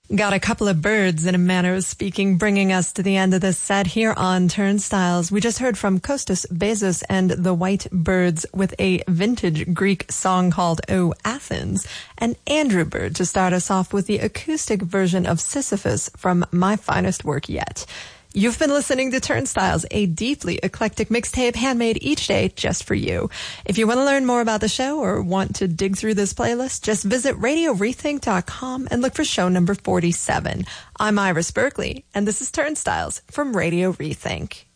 Got a couple of birds, in a manner of speaking, bringing us to the end of this set here on Turnstiles. We just heard from Kostas Bezos and the White Birds with a vintage Greek song called O Athens, and Andrew Bird to start us off with the acoustic version of Sisyphus from My Finest Work Yet. You've been listening to Turnstiles, a deeply eclectic mixtape handmade each day just for you. If you want to learn more about the show or want to dig through this playlist, just visit RadioRethink.com and look for show number 47. I'm Iris Berkeley, and this is Turnstiles from Radio Rethink.